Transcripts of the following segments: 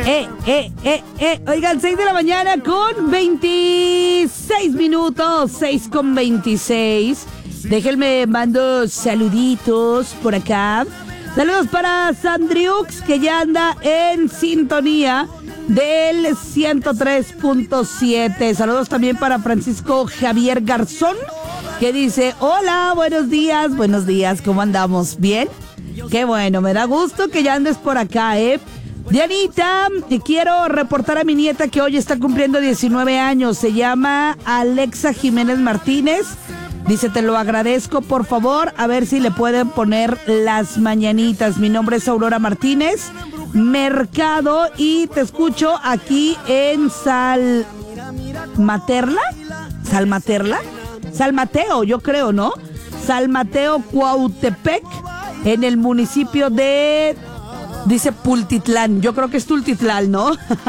Oigan, 6 de la mañana con 26 minutos, 6 con 26. Déjenme mando saluditos por acá. Saludos para Sandriux, que ya anda en sintonía del 103.7. Saludos también para Francisco Javier Garzón, que dice: hola, buenos días, ¿cómo andamos? ¿Bien? Qué bueno, me da gusto que ya andes por acá, Dianita, quiero reportar a mi nieta que hoy está cumpliendo 19 años. Se llama Alexa Jiménez Martínez. Dice: te lo agradezco, por favor, a ver si le pueden poner las mañanitas. Mi nombre es Aurora Martínez Mercado y te escucho aquí en Salmateo, yo creo, ¿no? Salmateo, Cuautepec, en el municipio de... Dice Pultitlán, yo creo que es Tultitlán, ¿no?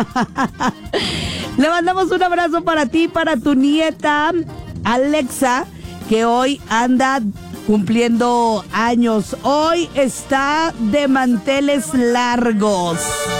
Le mandamos un abrazo para ti, para tu nieta Alexa, que hoy anda cumpliendo años. Hoy está de manteles largos.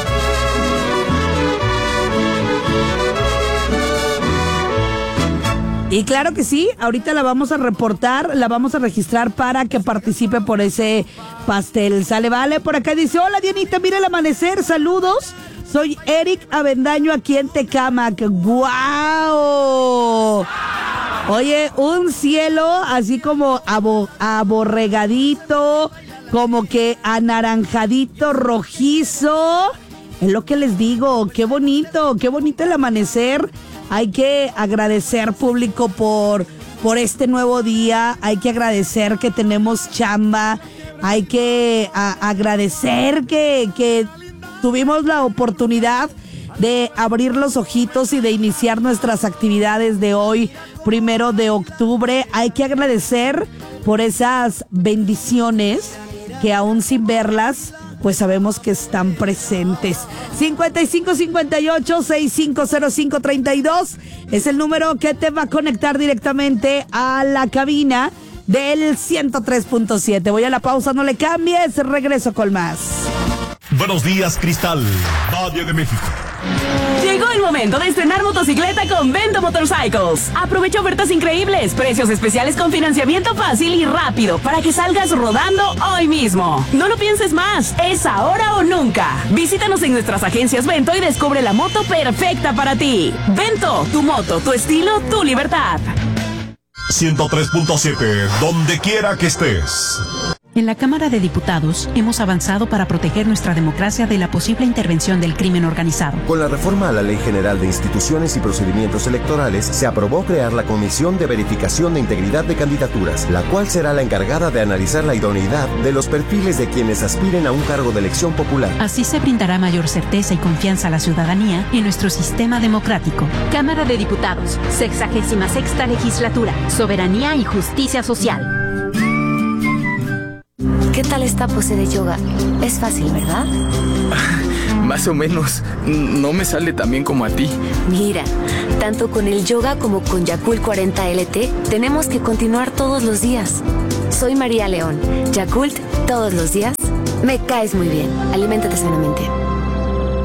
Y claro que sí, ahorita la vamos a reportar, la vamos a registrar para que participe por ese pastel. Sale, vale, por acá dice: hola Dianita, mira el amanecer, saludos. Soy Eric Avendaño aquí en Tecámac. ¡Guau! Oye, un cielo así como aborregadito, como que anaranjadito, rojizo. Es lo que les digo, qué bonito el amanecer. Hay que agradecer, público, por este nuevo día. Hay que agradecer que tenemos chamba. Hay que agradecer que tuvimos la oportunidad de abrir los ojitos y de iniciar nuestras actividades de hoy, 1 de octubre. Hay que agradecer por esas bendiciones que aún sin verlas, pues sabemos que están presentes. 5558-650532 es el número que te va a conectar directamente a la cabina del 103.7. Voy a la pausa, no le cambies, regreso con más. Buenos días, Cristal, Valle de México. Llegó el momento de estrenar motocicleta con Bento Motorcycles. Aprovecha ofertas increíbles, precios especiales con financiamiento fácil y rápido para que salgas rodando hoy mismo. No lo pienses más, es ahora o nunca. Visítanos en nuestras agencias Bento y descubre la moto perfecta para ti. Bento, tu moto, tu estilo, tu libertad. 103.7, donde quiera que estés. En la Cámara de Diputados hemos avanzado para proteger nuestra democracia de la posible intervención del crimen organizado. Con la reforma a la Ley General de Instituciones y Procedimientos Electorales, se aprobó crear la Comisión de Verificación de Integridad de Candidaturas, la cual será la encargada de analizar la idoneidad de los perfiles de quienes aspiren a un cargo de elección popular. Así se brindará mayor certeza y confianza a la ciudadanía en nuestro sistema democrático. Cámara de Diputados, 66ª Legislatura, Soberanía y Justicia Social. ¿Qué tal esta pose de yoga? Es fácil, ¿verdad? Más o menos. No me sale tan bien como a ti. Mira, tanto con el yoga como con Yakult 40 LT, tenemos que continuar todos los días. Soy María León. Yakult, todos los días. Me caes muy bien. Aliméntate sanamente.